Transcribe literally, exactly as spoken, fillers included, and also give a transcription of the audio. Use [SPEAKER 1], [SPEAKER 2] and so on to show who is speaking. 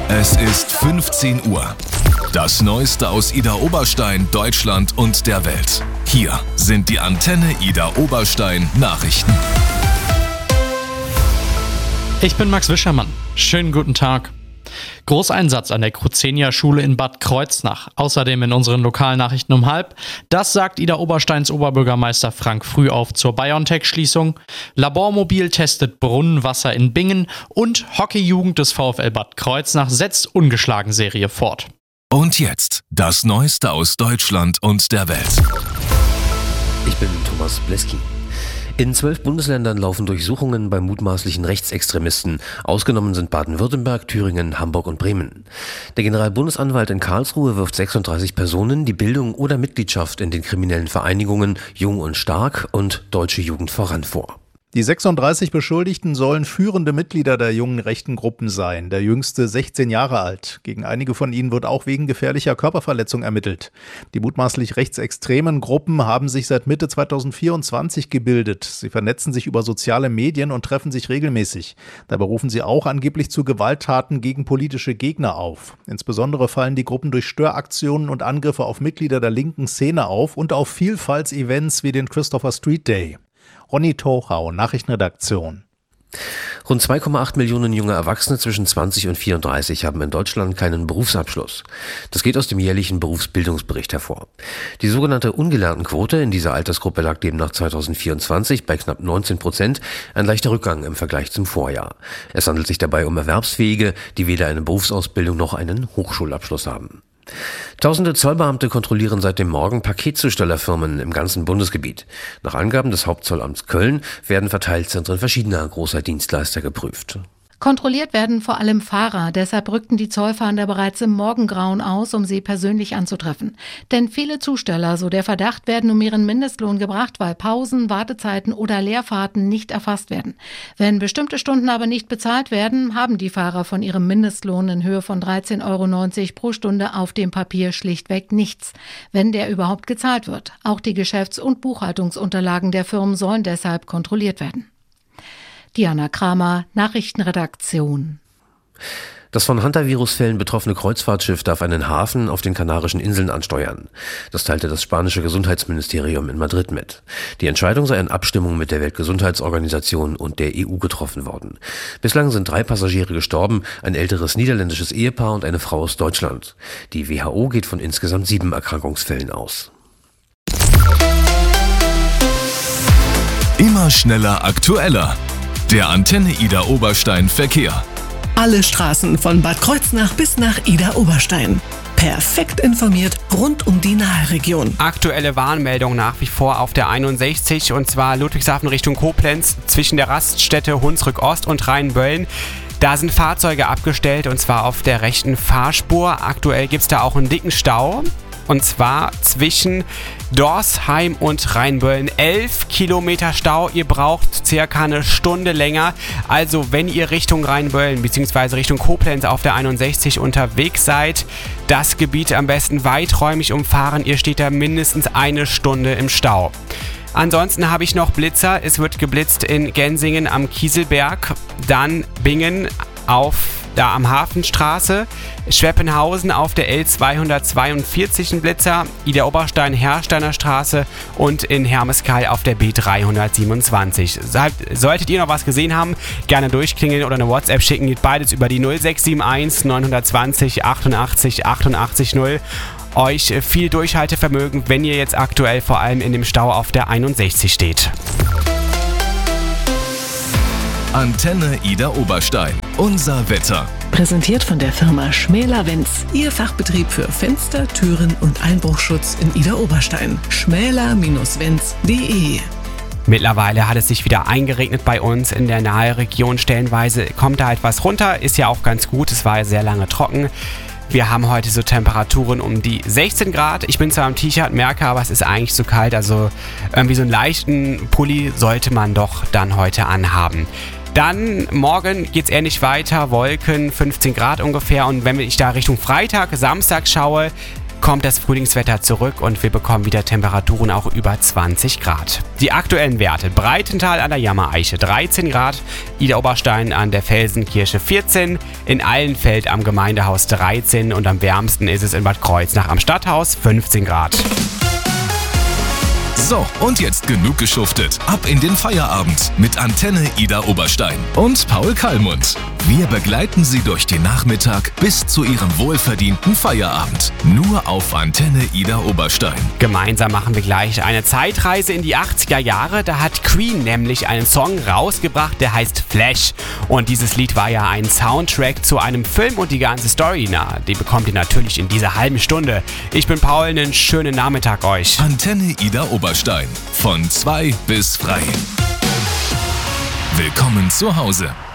[SPEAKER 1] Es ist fünfzehn Uhr. Das Neueste aus Idar Oberstein, Deutschland und der Welt. Hier sind die Antenne Idar Oberstein Nachrichten.
[SPEAKER 2] Ich bin Max Wischermann. Schönen guten Tag. Großeinsatz an der Crucenia-Schule in Bad Kreuznach. Außerdem in unseren Lokalnachrichten um halb. Das sagt Idar Obersteins Oberbürgermeister Frank Frühauf zur BioNTech-Schließung. Labormobil testet Brunnenwasser in Bingen. Und Hockeyjugend des VfL Bad Kreuznach setzt ungeschlagen Serie fort.
[SPEAKER 1] Und jetzt das Neueste aus Deutschland und der Welt.
[SPEAKER 3] Ich bin Thomas Bleski. In zwölf Bundesländern laufen Durchsuchungen bei mutmaßlichen Rechtsextremisten. Ausgenommen sind Baden-Württemberg, Thüringen, Hamburg und Bremen. Der Generalbundesanwalt in Karlsruhe wirft sechsunddreißig Personen die Bildung oder Mitgliedschaft in den kriminellen Vereinigungen Jung und Stark und Deutsche Jugend voran vor.
[SPEAKER 4] Die sechsunddreißig Beschuldigten sollen führende Mitglieder der jungen rechten Gruppen sein, der jüngste sechzehn Jahre alt. Gegen einige von ihnen wird auch wegen gefährlicher Körperverletzung ermittelt. Die mutmaßlich rechtsextremen Gruppen haben sich seit Mitte zweitausendvierundzwanzig gebildet. Sie vernetzen sich über soziale Medien und treffen sich regelmäßig. Dabei rufen sie auch angeblich zu Gewalttaten gegen politische Gegner auf. Insbesondere fallen die Gruppen durch Störaktionen und Angriffe auf Mitglieder der linken Szene auf und auf Vielfaltsevents wie den Christopher Street Day. Ronny Tochau, Nachrichtenredaktion.
[SPEAKER 3] Rund zwei Komma acht Millionen junge Erwachsene zwischen zwanzig und vierunddreißig haben in Deutschland keinen Berufsabschluss. Das geht aus dem jährlichen Berufsbildungsbericht hervor. Die sogenannte Ungelerntenquote in dieser Altersgruppe lag demnach zweitausendvierundzwanzig bei knapp neunzehn Prozent, ein leichter Rückgang im Vergleich zum Vorjahr. Es handelt sich dabei um Erwerbsfähige, die weder eine Berufsausbildung noch einen Hochschulabschluss haben. Tausende Zollbeamte kontrollieren seit dem Morgen Paketzustellerfirmen im ganzen Bundesgebiet. Nach Angaben des Hauptzollamts Köln werden Verteilzentren verschiedener großer Dienstleister geprüft.
[SPEAKER 5] Kontrolliert werden vor allem Fahrer, deshalb rückten die Zollfahnder bereits im Morgengrauen aus, um sie persönlich anzutreffen. Denn viele Zusteller, so der Verdacht, werden um ihren Mindestlohn gebracht, weil Pausen, Wartezeiten oder Leerfahrten nicht erfasst werden. Wenn bestimmte Stunden aber nicht bezahlt werden, haben die Fahrer von ihrem Mindestlohn in Höhe von dreizehn Euro neunzig pro Stunde auf dem Papier schlichtweg nichts, wenn der überhaupt gezahlt wird. Auch die Geschäfts- und Buchhaltungsunterlagen der Firmen sollen deshalb kontrolliert werden. Diana Kramer, Nachrichtenredaktion.
[SPEAKER 3] Das von Hantavirus-Fällen betroffene Kreuzfahrtschiff darf einen Hafen auf den Kanarischen Inseln ansteuern. Das teilte das spanische Gesundheitsministerium in Madrid mit. Die Entscheidung sei in Abstimmung mit der Weltgesundheitsorganisation und der E U getroffen worden. Bislang sind drei Passagiere gestorben, ein älteres niederländisches Ehepaar und eine Frau aus Deutschland. Die W H O geht von insgesamt sieben Erkrankungsfällen aus.
[SPEAKER 1] Immer schneller, aktueller. Der Antenne Idar Oberstein Verkehr.
[SPEAKER 6] Alle Straßen von Bad Kreuznach bis nach Idar Oberstein. Perfekt informiert rund um die Nahe-Region.
[SPEAKER 7] Aktuelle Warnmeldung nach wie vor auf der einundsechzig und zwar Ludwigshafen Richtung Koblenz zwischen der Raststätte Hunsrück Ost und Rheinböllen. Da sind Fahrzeuge abgestellt und zwar auf der rechten Fahrspur. Aktuell gibt es da auch einen dicken Stau. Und zwar zwischen Dorsheim und Rheinböllen. elf Kilometer Stau. Ihr braucht circa eine Stunde länger. Also wenn ihr Richtung Rheinböllen bzw. Richtung Koblenz auf der einundsechzig unterwegs seid, das Gebiet am besten weiträumig umfahren. Ihr steht da mindestens eine Stunde im Stau. Ansonsten habe ich noch Blitzer. Es wird geblitzt in Gensingen am Kieselberg. Dann Bingen auf da am Hafenstraße, Schweppenhausen auf der L zweihundertzweiundvierzig ein Blitzer, Idar Oberstein Hersteiner Straße und in Hermeskeil auf der B dreihundertsiebenundzwanzig. Solltet ihr noch was gesehen haben, gerne durchklingeln oder eine WhatsApp schicken, geht beides über die null sechs sieben eins neun zwei null achtundachtzig achtundachtzig null. Euch viel Durchhaltevermögen, wenn ihr jetzt aktuell vor allem in dem Stau auf der einundsechzig steht.
[SPEAKER 1] Antenne Idar Oberstein. Unser Wetter.
[SPEAKER 6] Präsentiert von der Firma Schmäler-Wenz. Ihr Fachbetrieb für Fenster, Türen und Einbruchschutz in Idar Oberstein. schmäler Bindestrich wenz Punkt de.
[SPEAKER 7] Mittlerweile hat es sich wieder eingeregnet bei uns in der nahe Region. Stellenweise kommt da etwas runter. Ist ja auch ganz gut. Es war ja sehr lange trocken. Wir haben heute so Temperaturen um die sechzehn Grad. Ich bin zwar im T-Shirt, merke, aber es ist eigentlich zu kalt. Also irgendwie so einen leichten Pulli sollte man doch dann heute anhaben. Dann morgen geht es ähnlich weiter, Wolken, fünfzehn Grad ungefähr. Und wenn ich da Richtung Freitag, Samstag schaue, kommt das Frühlingswetter zurück und wir bekommen wieder Temperaturen auch über zwanzig Grad. Die aktuellen Werte: Breitental an der Jammereiche dreizehn Grad, Idar-Oberstein an der Felsenkirche vierzehn, in Allenfeld am Gemeindehaus dreizehn und am wärmsten ist es in Bad Kreuznach am Stadthaus fünfzehn Grad.
[SPEAKER 1] So, und jetzt genug geschuftet. Ab in den Feierabend mit Antenne Idar-Oberstein und Paul Kallmund. Wir begleiten Sie durch den Nachmittag bis zu Ihrem wohlverdienten Feierabend. Nur auf Antenne Idar-Oberstein.
[SPEAKER 7] Gemeinsam machen wir gleich eine Zeitreise in die achtziger Jahre. Da hat Queen nämlich einen Song rausgebracht, der heißt Flash. Und dieses Lied war ja ein Soundtrack zu einem Film und die ganze Story, na, die bekommt ihr natürlich in dieser halben Stunde. Ich bin Paul, einen schönen Nachmittag euch.
[SPEAKER 1] Antenne Idar-Oberstein. Von zwei bis frei. Willkommen zu Hause.